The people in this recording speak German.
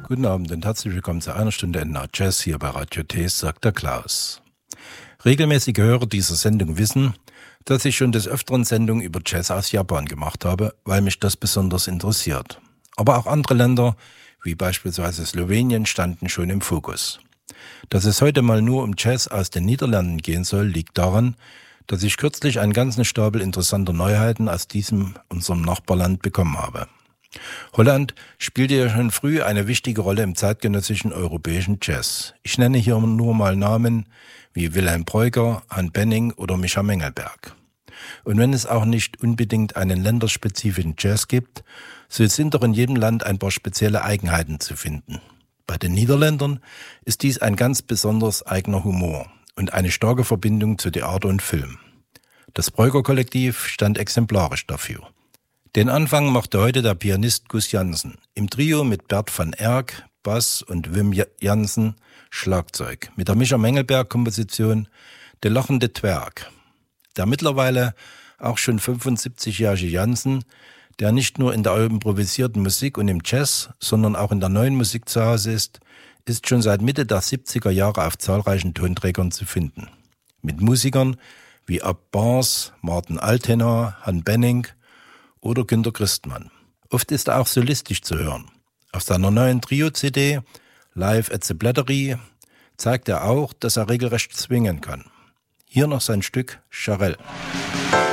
Guten Abend und herzlich willkommen zu einer Stunde NA Jazz hier bei Radio Tees, sagt der Klaus. Regelmäßige Hörer dieser Sendung wissen, dass ich schon des Öfteren Sendungen über Jazz aus Japan gemacht habe, weil mich das besonders interessiert. Aber auch andere Länder, wie beispielsweise Slowenien, standen schon im Fokus. Dass es heute mal nur um Jazz aus den Niederlanden gehen soll, liegt daran, dass ich kürzlich einen ganzen Stapel interessanter Neuheiten aus unserem Nachbarland bekommen habe. Holland spielte ja schon früh eine wichtige Rolle im zeitgenössischen europäischen Jazz. Ich nenne hier nur mal Namen wie Wilhelm Breuker, Han Benning oder Micha Mengelberg. Und wenn es auch nicht unbedingt einen länderspezifischen Jazz gibt, so sind doch in jedem Land ein paar spezielle Eigenheiten zu finden. Bei den Niederländern ist dies ein ganz besonders eigener Humor und eine starke Verbindung zu Theater und Film. Das Breuker-Kollektiv stand exemplarisch dafür. Den Anfang machte heute der Pianist Gus Jansen, im Trio mit Bert van Erck, Bass und Wim Jansen, Schlagzeug, mit der Micha Mengelberg-Komposition Der lachende Twerg. Der mittlerweile auch schon 75-jährige Jansen, der nicht nur in der improvisierten Musik und im Jazz, sondern auch in der neuen Musik zu Hause ist schon seit Mitte der 70er Jahre auf zahlreichen Tonträgern zu finden. Mit Musikern wie Ab Bars, Martin Altener, Han Benning oder Günter Christmann. Oft ist er auch solistisch zu hören. Auf seiner neuen Trio-CD Live at the Blätterie zeigt er auch, dass er regelrecht swingen kann. Hier noch sein Stück Charelle.